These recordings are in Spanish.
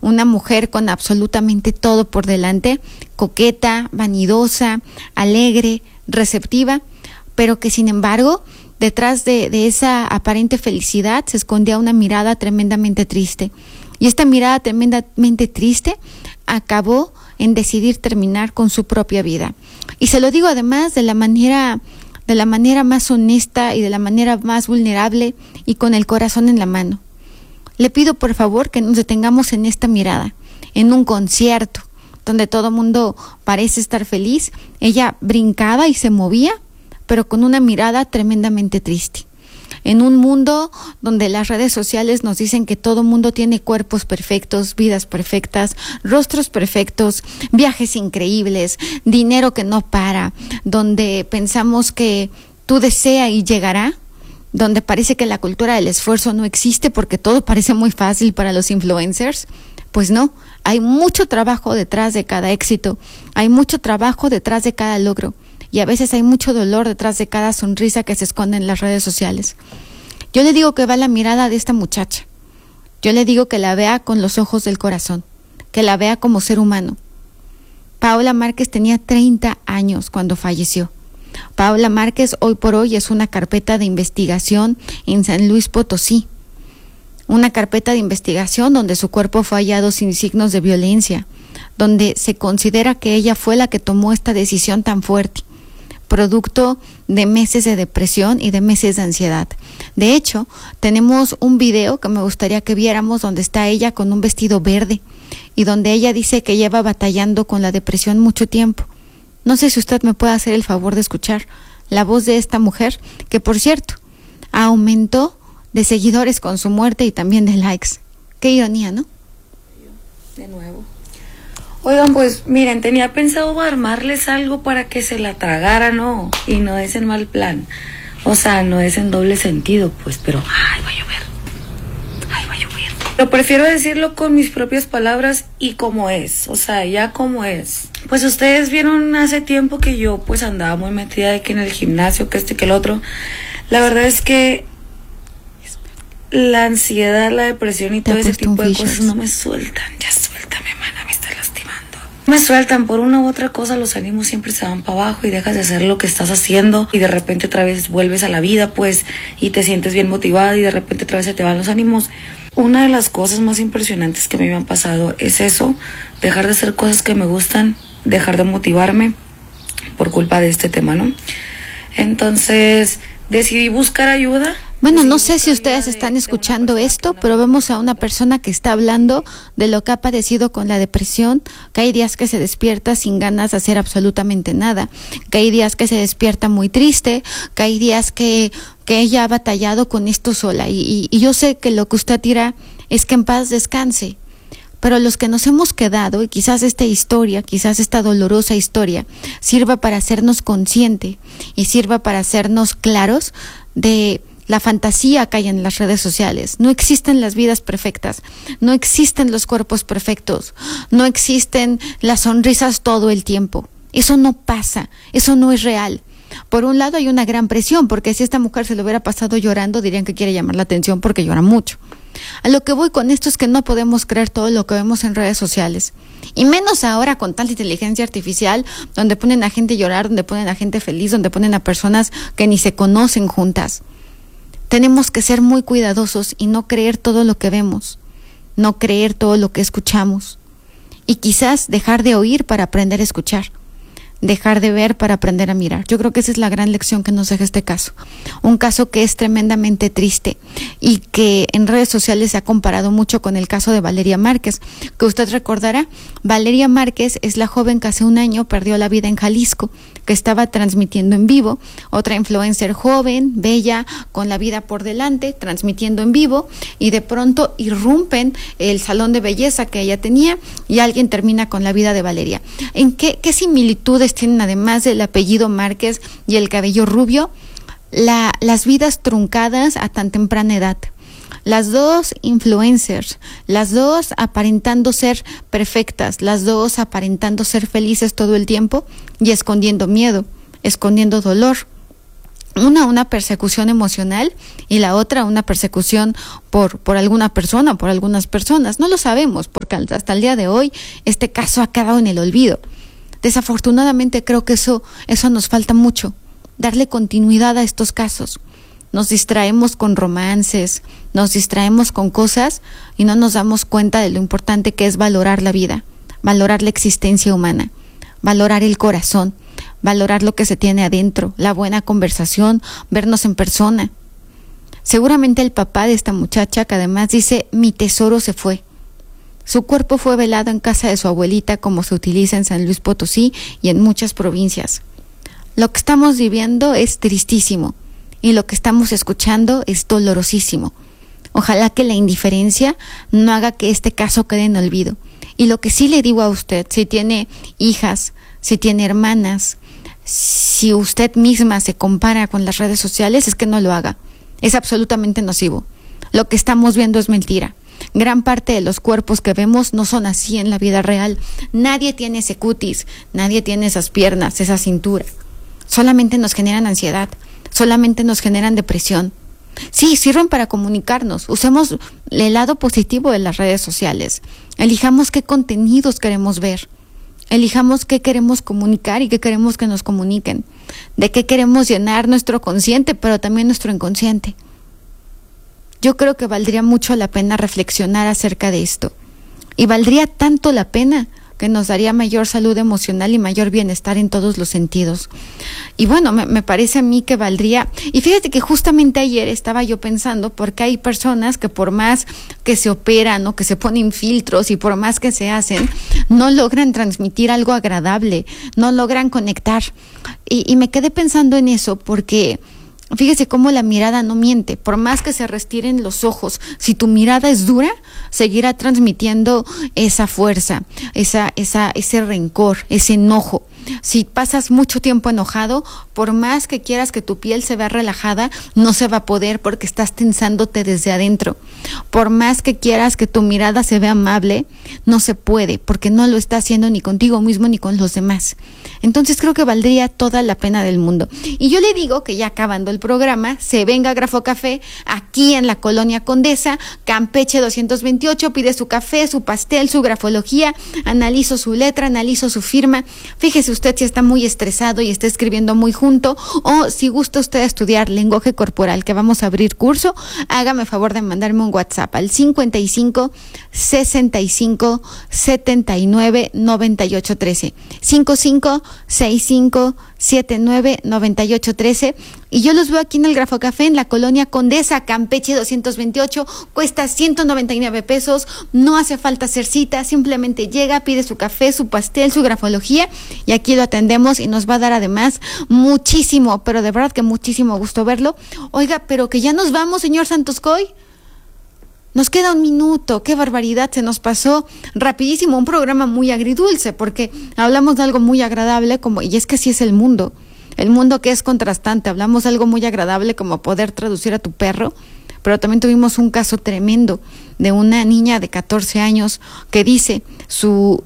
una mujer con absolutamente todo por delante, coqueta, vanidosa, alegre, receptiva, pero que sin embargo, detrás de esa aparente felicidad se escondía una mirada tremendamente triste. Y esta mirada tremendamente triste acabó en decidir terminar con su propia vida. Y se lo digo además de la manera más honesta y de la manera más vulnerable y con el corazón en la mano. Le pido por favor que nos detengamos en esta mirada, en un concierto donde todo mundo parece estar feliz. Ella brincaba y se movía, pero con una mirada tremendamente triste. En un mundo donde las redes sociales nos dicen que todo mundo tiene cuerpos perfectos, vidas perfectas, rostros perfectos, viajes increíbles, dinero que no para, donde pensamos que tú desea y llegará, donde parece que la cultura del esfuerzo no existe porque todo parece muy fácil para los influencers, pues no, hay mucho trabajo detrás de cada éxito, hay mucho trabajo detrás de cada logro. Y a veces hay mucho dolor detrás de cada sonrisa que se esconde en las redes sociales. Yo le digo que va la mirada de esta muchacha. Yo le digo que la vea con los ojos del corazón, que la vea como ser humano. Paola Márquez tenía 30 años cuando falleció. Paola Márquez hoy por hoy es una carpeta de investigación en San Luis Potosí. Una carpeta de investigación donde su cuerpo fue hallado sin signos de violencia, donde se considera que ella fue la que tomó esta decisión tan fuerte, producto de meses de depresión y de meses de ansiedad. De hecho, tenemos un video que me gustaría que viéramos donde está ella con un vestido verde y donde ella dice que lleva batallando con la depresión mucho tiempo. No sé si usted me puede hacer el favor de escuchar la voz de esta mujer, que por cierto, aumentó de seguidores con su muerte y también de likes. Qué ironía, ¿no? De nuevo. Oigan, pues miren, tenía pensado armarles algo para que se la tragaran, ¿no? Y no es en mal plan. O sea, no es en doble sentido, pues, pero ¡ay, va a llover! ¡Ay, va a llover! Pero prefiero decirlo con mis propias palabras y como es, o sea, ya como es. Pues ustedes vieron hace tiempo que yo pues andaba muy metida de que en el gimnasio, que que el otro. La verdad es que la ansiedad, la depresión y todo ese tipo de cosas no me sueltan. Ya suéltame, mana, me estás lastimando. Me sueltan por una u otra cosa, los ánimos siempre se van para abajo y dejas de hacer lo que estás haciendo y de repente otra vez vuelves a la vida, pues, y te sientes bien motivada y de repente otra vez se te van los ánimos. Una de las cosas más impresionantes que me han pasado es eso, dejar de hacer cosas que me gustan, dejar de motivarme por culpa de este tema, ¿no? Entonces decidí buscar ayuda. Bueno, no sé si ustedes están escuchando esto, pero vemos a una persona que está hablando de lo que ha padecido con la depresión, que hay días que se despierta sin ganas de hacer absolutamente nada, que hay días que se despierta muy triste, que hay días que ella ha batallado con esto sola. Y yo sé que lo que usted dirá es que en paz descanse. Pero los que nos hemos quedado, y quizás esta historia, quizás esta dolorosa historia, sirva para hacernos consciente y sirva para hacernos claros de la fantasía que hay en las redes sociales. No existen las vidas perfectas, no existen los cuerpos perfectos, no existen las sonrisas todo el tiempo. Eso no pasa, eso no es real. Por un lado hay una gran presión, porque si esta mujer se lo hubiera pasado llorando, dirían que quiere llamar la atención porque llora mucho. A lo que voy con esto es que no podemos creer todo lo que vemos en redes sociales. Y menos ahora con tanta inteligencia artificial, donde ponen a gente llorar, donde ponen a gente feliz, donde ponen a personas que ni se conocen juntas. Tenemos que ser muy cuidadosos y no creer todo lo que vemos, no creer todo lo que escuchamos. Y quizás dejar de oír para aprender a escuchar. Dejar de ver para aprender a mirar. Yo creo que esa es la gran lección que nos deja este caso. Un caso que es tremendamente triste y que en redes sociales se ha comparado mucho con el caso de Valeria Márquez, que usted recordará. Valeria Márquez es la joven que hace un año perdió la vida en Jalisco, que estaba transmitiendo en vivo. Otra influencer joven, bella, con la vida por delante, transmitiendo en vivo, y de pronto irrumpen el salón de belleza que ella tenía y alguien termina con la vida de Valeria. ¿En qué similitudes tienen, además del apellido Márquez y el cabello rubio, las vidas truncadas a tan temprana edad? Las dos influencers, las dos aparentando ser perfectas, las dos aparentando ser felices todo el tiempo y escondiendo miedo, escondiendo dolor, una persecución emocional y la otra una persecución por alguna persona, por algunas personas. No lo sabemos, porque hasta el día de hoy este caso ha quedado en el olvido. Desafortunadamente creo que eso nos falta mucho, darle continuidad a estos casos. Nos distraemos con romances, nos distraemos con cosas y no nos damos cuenta de lo importante que es valorar la vida, valorar la existencia humana, valorar el corazón, valorar lo que se tiene adentro, la buena conversación, vernos en persona. Seguramente el papá de esta muchacha, que además dice, mi tesoro se fue. Su cuerpo fue velado en casa de su abuelita, como se utiliza en San Luis Potosí y en muchas provincias. Lo que estamos viviendo es tristísimo y lo que estamos escuchando es dolorosísimo. Ojalá que la indiferencia no haga que este caso quede en olvido. Y lo que sí le digo a usted, si tiene hijas, si tiene hermanas, si usted misma se compara con las redes sociales, es que no lo haga. Es absolutamente nocivo. Lo que estamos viendo es mentira. Gran parte de los cuerpos que vemos no son así en la vida real. Nadie tiene ese cutis, nadie tiene esas piernas, esa cintura. Solamente nos generan ansiedad, solamente nos generan depresión. Sí, sirven para comunicarnos. Usemos el lado positivo de las redes sociales. Elijamos qué contenidos queremos ver. Elijamos qué queremos comunicar y qué queremos que nos comuniquen. De qué queremos llenar nuestro consciente, pero también nuestro inconsciente. Yo creo que valdría mucho la pena reflexionar acerca de esto. Y valdría tanto la pena que nos daría mayor salud emocional y mayor bienestar en todos los sentidos. Y bueno, me parece a mí que valdría, y fíjate que justamente ayer estaba yo pensando, porque hay personas que por más que se operan o que se ponen filtros y por más que se hacen, no logran transmitir algo agradable, no logran conectar. Y me quedé pensando en eso porque fíjese cómo la mirada no miente. Por más que se restiren los ojos, si tu mirada es dura, seguirá transmitiendo esa fuerza, ese rencor, ese enojo. Si pasas mucho tiempo enojado, por más que quieras que tu piel se vea relajada, no se va a poder porque estás tensándote desde adentro. Por más que quieras que tu mirada se vea amable, no se puede porque no lo está haciendo ni contigo mismo ni con los demás. Entonces creo que valdría toda la pena del mundo. Y yo le digo que ya acabando el programa, se venga a Grafo Café, aquí en la Colonia Condesa, Campeche 228, pide su café, su pastel, su grafología, analizo su letra, analizo su firma. Fíjese usted si está muy estresado y está escribiendo muy junto, o si gusta usted estudiar lenguaje corporal, que vamos a abrir curso, hágame favor de mandarme un WhatsApp al 55 65 79 98 13, 55 65 79 98 13, y yo los veo aquí en el Grafo Café en la Colonia Condesa, Campeche 228, cuesta 199 pesos, no hace falta hacer cita, simplemente llega, pide su café, su pastel, su grafología, y aquí lo atendemos y nos va a dar además muchísimo, pero de verdad que muchísimo gusto verlo. Oiga, pero que ya nos vamos, señor Santos Coy. Nos queda un minuto, qué barbaridad, se nos pasó rapidísimo, un programa muy agridulce, porque hablamos de algo muy agradable, y es que así es el mundo que es contrastante. Hablamos de algo muy agradable como poder traducir a tu perro, pero también tuvimos un caso tremendo de una niña de 14 años que dice su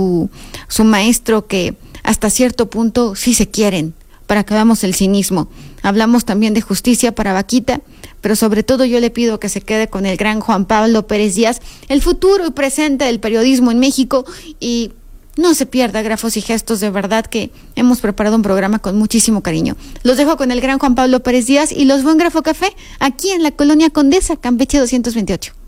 maestro que hasta cierto punto sí se quieren, para que veamos el cinismo. Hablamos también de justicia para Vaquita, pero sobre todo yo le pido que se quede con el gran Juan Pablo Pérez Díaz, el futuro y presente del periodismo en México, y no se pierda Grafos y Gestos, de verdad que hemos preparado un programa con muchísimo cariño. Los dejo con el gran Juan Pablo Pérez Díaz y los veo en Grafo Café, aquí en la Colonia Condesa, Campeche 228.